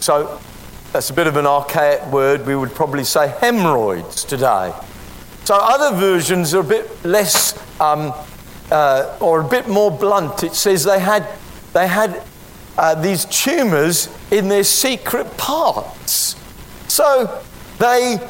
So that's a bit of an archaic word. We would probably say hemorrhoids today. So other versions are a bit less, or a bit more blunt. It says they had these tumours in their secret parts. So the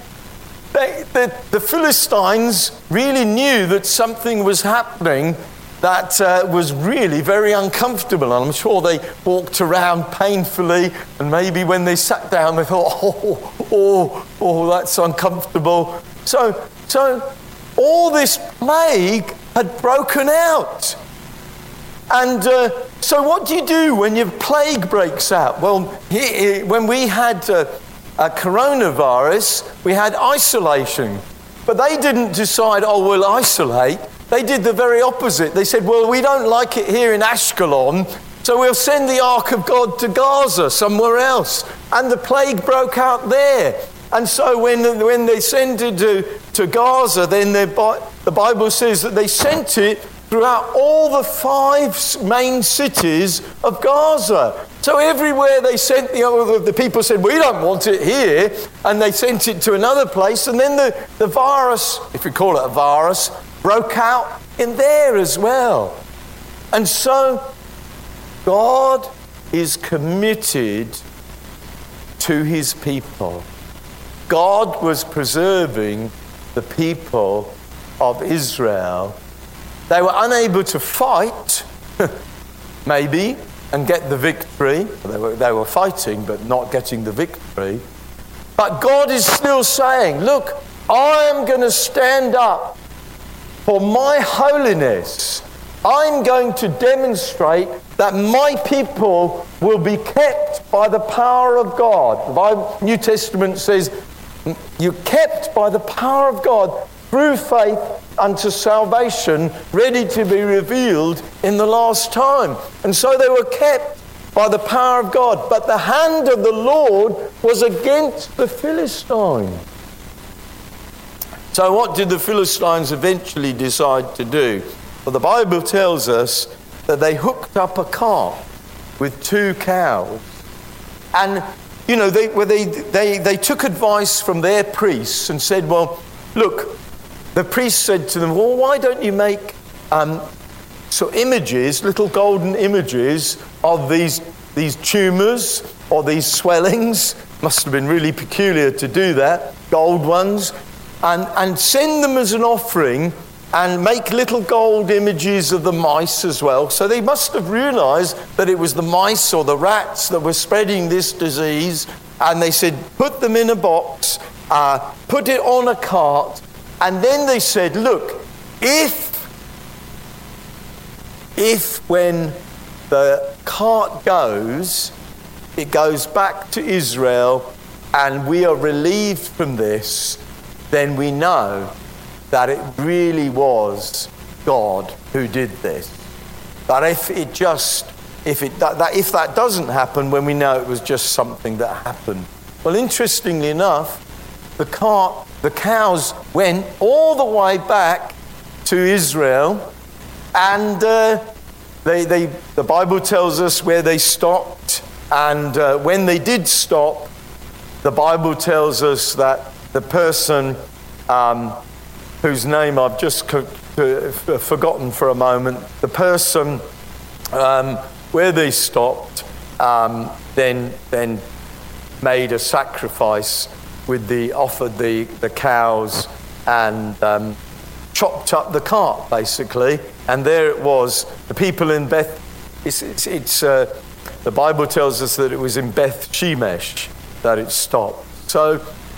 Philistines really knew that something was happening that was really very uncomfortable. And I'm sure they walked around painfully, and maybe when they sat down they thought, oh, that's uncomfortable. So all this plague had broken out. And so what do you do when your plague breaks out? Well, when we had coronavirus, we had isolation. But they didn't decide, we'll isolate. They did the very opposite. They said, well, we don't like it here in Ashkelon, so we'll send the Ark of God to Gaza, somewhere else. And the plague broke out there. And so when they sent it to Gaza, then the Bible says that they sent it throughout all the 5 main cities of Gaza. So everywhere they sent, the people said, we don't want it here, and they sent it to another place, and then the virus, if you call it a virus, broke out in there as well. And so God is committed to his people. God was preserving the people of Israel. They were unable to fight, maybe, and get the victory. They were fighting, but not getting the victory. But God is still saying, look, I am going to stand up for my holiness. I'm going to demonstrate that my people will be kept by the power of God. The New Testament says, you're kept by the power of God through faith unto salvation, ready to be revealed in the last time. And so they were kept by the power of God. But the hand of the Lord was against the Philistines. So what did the Philistines eventually decide to do? Well, the Bible tells us that they hooked up a cart with 2 cows. And, they took advice from their priests and said, well, look, the priest said to them, well, why don't you make images, little golden images of these tumours or these swellings? Must have been really peculiar to do that, gold ones, and send them as an offering, and make little gold images of the mice as well. So they must have realised that it was the mice or the rats that were spreading this disease, and they said, put them in a box, put it on a cart. And then they said, look, if when the cart goes, it goes back to Israel and we are relieved from this, then we know that it really was God who did this. But if that doesn't happen, when we know it was just something that happened. Well, interestingly enough, the cows went all the way back to Israel, and the Bible tells us where they stopped, and when they did stop, the Bible tells us that the person whose name I've just forgotten for a moment, the person where they stopped then made a sacrifice offered the cows and chopped up the cart, basically. And there it was. The people in the Bible tells us that it was in Beth Shemesh that it stopped. So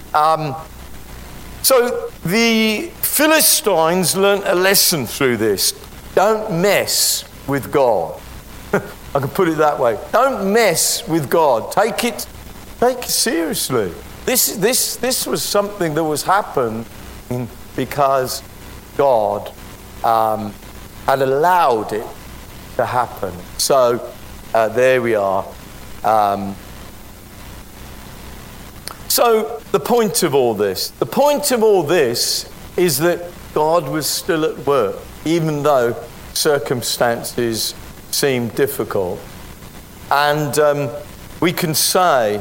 the Philistines learnt a lesson through this. Don't mess with God. I can put it that way. Don't mess with God. Take it seriously. This was something that was happening because God had allowed it to happen. So there we are. So the point of all this is that God was still at work, even though circumstances seemed difficult. And we can say